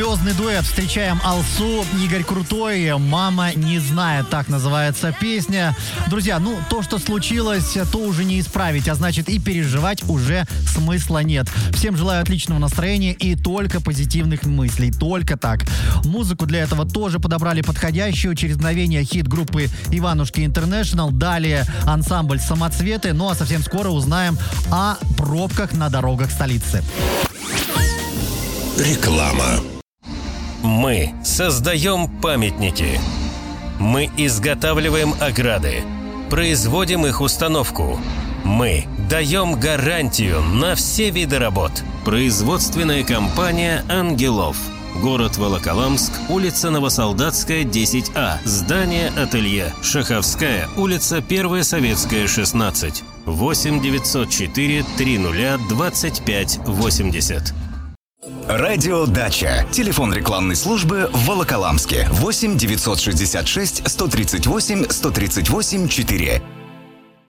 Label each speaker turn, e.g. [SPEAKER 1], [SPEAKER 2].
[SPEAKER 1] Звездный дуэт. Встречаем Алсу, Игорь Крутой. «Мама не знает», так называется песня. Друзья, то, что случилось, то уже не исправить, а значит и переживать уже смысла нет. Всем желаю отличного настроения и только позитивных мыслей. Только так. Музыку для этого тоже подобрали подходящую. Через мгновение хит группы «Иванушки Интернешнл». Далее ансамбль «Самоцветы». Ну а совсем скоро узнаем о пробках на дорогах столицы.
[SPEAKER 2] Реклама.
[SPEAKER 3] Мы создаем памятники. Мы изготавливаем ограды. Производим их установку. Мы даем гарантию на все виды работ. Производственная компания «Ангелов». Город Волоколамск, улица Новосолдатская, 10А. Здание «Ателье». Шаховская, улица 1 Советская, 16. 8 904 30 25 80.
[SPEAKER 4] Радио «Дача». Телефон рекламной службы в Волоколамске. 8 966 138 138 4.